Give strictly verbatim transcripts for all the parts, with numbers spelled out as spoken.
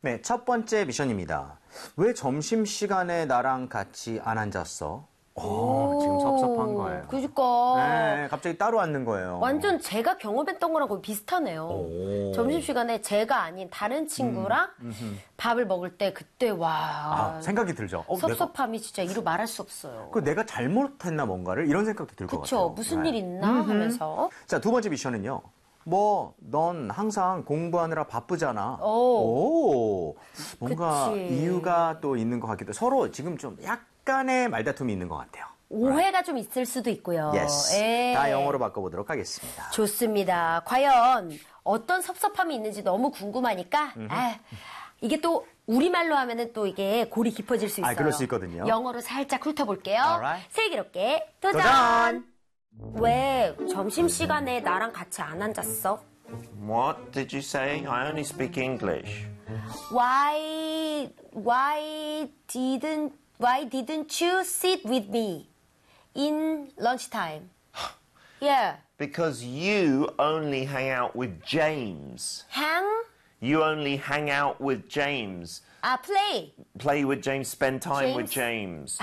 네, 첫 번째 미션입니다. 왜 점심시간에 나랑 같이 안 앉았어? 오, 지금 섭섭한 거예요. 그니까. 네, 갑자기 따로 앉는 거예요. 완전 제가 경험했던 거랑 거의 비슷하네요. 오. 점심시간에 제가 아닌 다른 친구랑 음, 밥을 먹을 때 그때 와. 아, 생각이 들죠. 어, 섭섭함이 내가... 진짜 이루 말할 수 없어요. 그 내가 잘못했나 뭔가를 이런 생각도 들 것 같아요. 그쵸. 무슨 네. 일 있나 음흠. 하면서. 자, 두 번째 미션은요. 뭐, 넌 항상 공부하느라 바쁘잖아. 오. 오. 뭔가 그치. 이유가 또 있는 것 같기도. 서로 지금 좀 약간의 말다툼이 있는 것 같아요. 오해가 좀 있을 수도 있고요. Yes. 에. 다 영어로 바꿔보도록 하겠습니다. 좋습니다. 과연 어떤 섭섭함이 있는지 너무 궁금하니까 아, 이게 또 우리말로 하면은 또 이게 골이 깊어질 수 있어요. 아, 그럴 수 있거든요. 영어로 살짝 훑어볼게요. Alright. 슬기롭게 도전! 도전! 왜 점심시간에 나랑 같이 안 앉았어? What did you say? I only speak English. Why, why didn't, why didn't you sit with me in lunchtime? Yeah. Because you only hang out with James. Hang? You only hang out with James. 아, play. Play with James, spend time with James.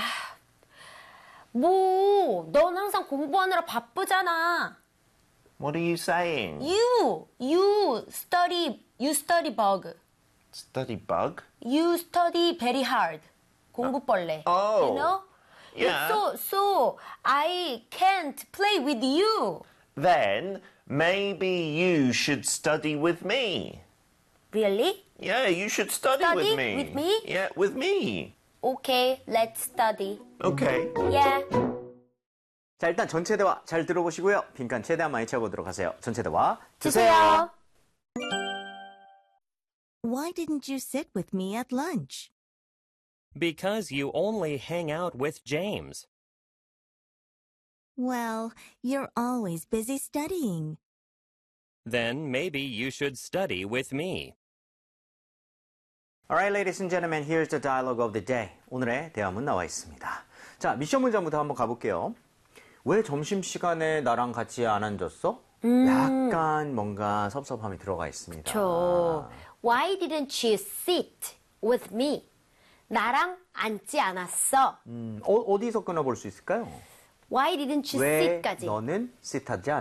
뭐, 넌 항상 공부하느라 바쁘잖아. What are you saying? You, you study, you study bug. Study bug? You study very hard. 공부벌레. Oh. You know? Yeah. So, so, I can't play with you. Then maybe you should study with me. Really? Yeah, you should study, Study with me. with me? Yeah, with me. Okay, let's study. Okay. Yeah. 자, 일단 전체 대화 잘 들어보시고요. 빈칸 최대한 많이 채워보도록 하세요. 전체 대화 주세요. Why didn't you sit with me at lunch? Because you only hang out with James. Well, you're always busy studying. Then maybe you should study with me. Alright, ladies and gentlemen, here's the dialogue of the day. 오늘의 대화문 나와 있습니다. 자, 미션 문제부터 한번 가볼게요. 왜 점심시간에 나랑 같이 안 앉았어? 음. 약간 뭔가 섭섭함이 들어가 있습니다. 그쵸. Why didn't you sit with me? 나랑 앉지 않았어. 음, 어, 어디서 끊어볼 수 있을까요? Why didn't you 왜 sit까지? 너는 sit하지 않았어?